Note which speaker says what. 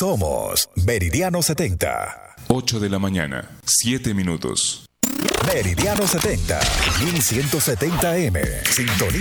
Speaker 1: Somos Meridiano 70.
Speaker 2: 8 de la mañana, 7 minutos.
Speaker 1: Meridiano 70, 1170M. Sintonía